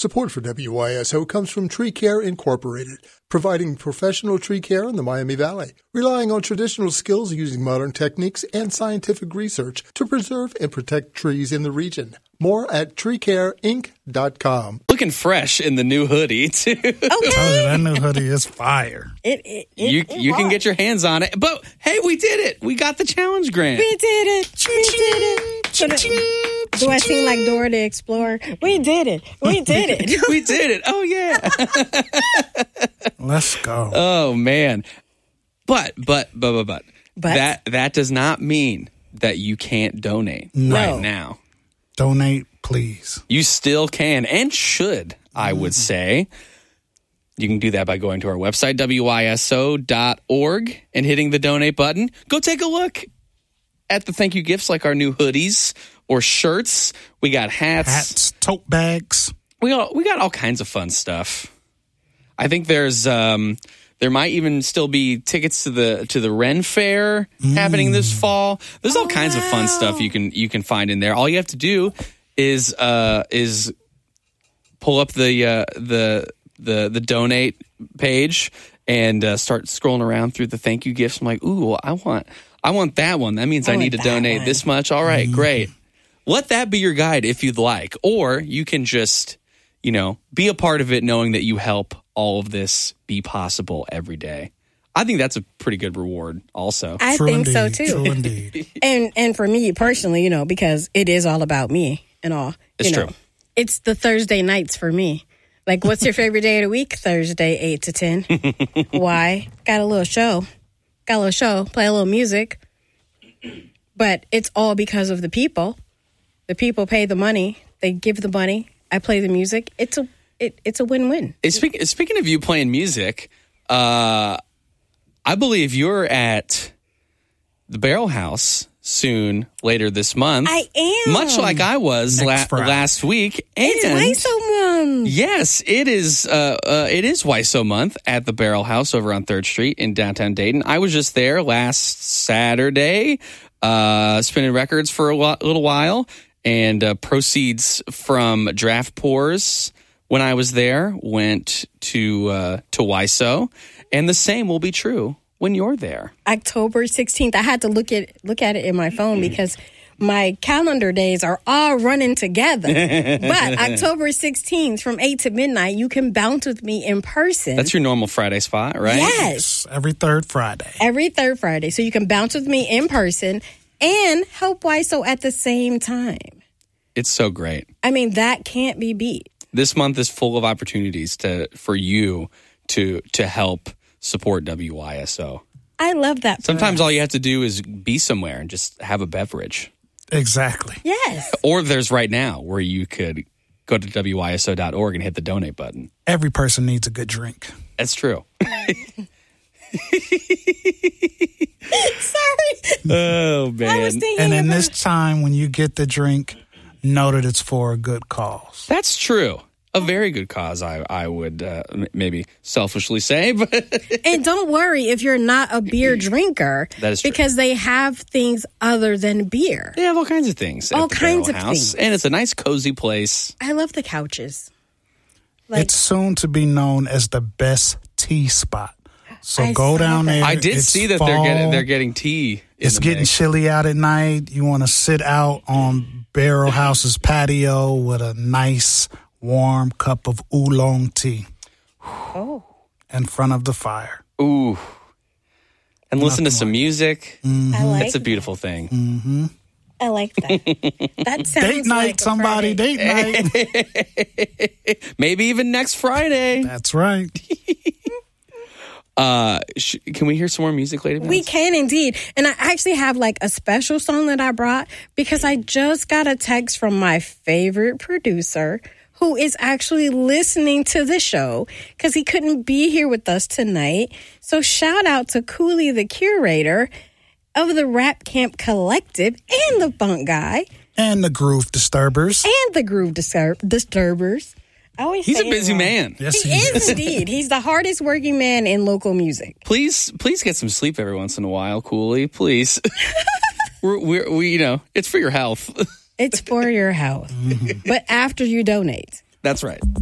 Support for WYSO comes from Tree Care Incorporated, providing professional tree care in the Miami Valley, relying on traditional skills using modern techniques and scientific research to preserve and protect trees in the region. More at treecareinc.com. Looking fresh in the new hoodie, too. Okay. That new hoodie is fire. You can get your hands on it. But, hey, we did it. We got the challenge grant. We did it. We did it. Do I seem like Dora the Explorer? We did it. We did it. We did it. Oh, yeah. Let's go. Oh, man. But that does not mean that you can't donate right now. Donate, please. You still can and should, I would say. You can do that by going to our website, wyso.org, and hitting the donate button. Go take a look at the thank you gifts like our new hoodies or shirts. We got hats, tote bags. We got all kinds of fun stuff. I think there might even still be tickets to the Ren Fair happening this fall. There's all kinds of fun stuff you can find in there. All you have to do is pull up the donate page and start scrolling around through the thank you gifts. I'm like, ooh, well, I want that one. That means I need to donate this much. All right, great. Let that be your guide if you'd like, or you can just be a part of it, knowing that you help all of this be possible every day. I think that's a pretty good reward also. I think so too. True indeed. And for me personally, because it is all about me and all. It's true. It's the Thursday nights for me. Like, what's your favorite day of the week? Thursday, 8 to 10. Why? Got a little show, play a little music. But it's all because of the people. The people pay the money. They give the money. I play the music. It's a win-win. Speaking of you playing music, I believe you're at the Barrel House soon, later this month. I am. Much like I was last week. And it's WYSO month. Yes, it is WYSO month at the Barrel House over on 3rd Street in downtown Dayton. I was just there last Saturday, spinning records for a little while, and proceeds from Draft Pours when I was there went to WYSO, and the same will be true when you're there. October 16th. I had to look at it in my phone because my calendar days are all running together. But October 16th from 8 to midnight, you can bounce with me in person. That's your normal Friday spot, right? Yes. Every third Friday. Every third Friday. So you can bounce with me in person and help WYSO at the same time. It's so great. I mean, that can't be beat. This month is full of opportunities for you to help support WYSO. I love that. Sometimes all you have to do is be somewhere and just have a beverage. Exactly. Yes. Or there's right now where you could go to wyso.org and hit the donate button. Every person needs a good drink. That's true. Sorry. Oh, man. I was thinking And in this time, when you get the drink, know that it's for a good cause. That's true. A very good cause, I would maybe selfishly say. But and don't worry if you're not a beer drinker. That is true. Because they have things other than beer. They have all kinds of things. All at the kinds Barrel of House. things. And it's a nice, cozy place. I love the couches. It's soon to be known as the best tea spot. So I go saw down that. there. I did It's see that fall. they're getting tea. It's getting chilly out at night. You want to sit out on Barrel House's patio with a nice warm cup of oolong tea. Oh. In front of the fire. Ooh. And listen to some music. I like It's a beautiful thing. Mm-hmm. I like that. That sounds Date night, like a somebody. Friday. Date night. Maybe even next Friday. That's right. Can we hear some more music, Lady Bounce? We can indeed. And I actually have like a special song that I brought because I just got a text from my favorite producer who is actually listening to the show because he couldn't be here with us tonight. So shout out to Cooley, the curator of the Rap Camp Collective and the Funk Guy. And the Groove Disturbers. And the Groove Disturbers. He's a busy man. Yes, He is indeed. He's the hardest working man in local music. Please get some sleep every once in a while, Cooley. Please. we it's for your health. It's for your health. But after you donate. That's right.